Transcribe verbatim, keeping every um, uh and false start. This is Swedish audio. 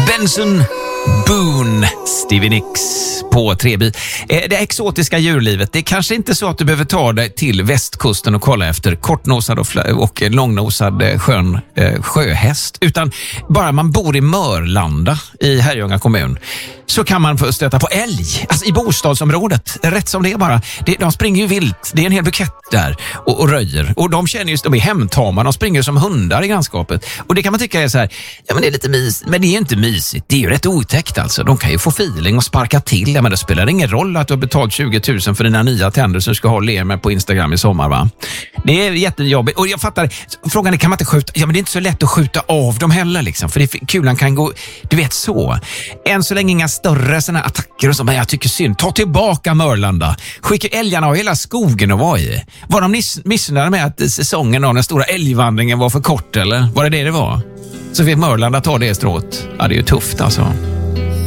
Benson Boone, Stevie Nicks på Treby. Det exotiska djurlivet, det är kanske inte så att du behöver ta dig till västkusten och kolla efter kortnosad och, fl- och långnosad skön eh, sjöhäst, utan bara man bor i Mörlanda i Herrljunga kommun så kan man få stöta på älg, alltså i bostadsområdet, rätt som det är bara. Det, de springer ju vilt, det är en hel bukett där och, och röjer. Och de känner just, de är hemtama, de springer som hundar i grannskapet. Och det kan man tycka är så här, ja men det är lite mysigt, men det är inte mysigt, det är ju rätt otäckt alltså. De kan ju få feeling och sparka till, ja, men det spelar ingen roll att du har betalt tjugo tusen för dina nya tänder som du ska ha och le med på Instagram i sommar, va? Det är jättejobbigt. Och jag fattar, frågan är, kan man inte skjuta? Ja men det är inte så lätt att skjuta av dem heller liksom, för det, kulan kan gå, du vet så. Än så länge inga större såna attacker och så, men jag tycker synd. Ta tillbaka Mörlanda. Skicka älgarna och hela skogen att vara i. Var de missnöjda med att säsongen av den stora älgvandringen var för kort, eller? Var det det det var? Så fick Mörlanda ta det strået. Ja, det är ju tufft alltså.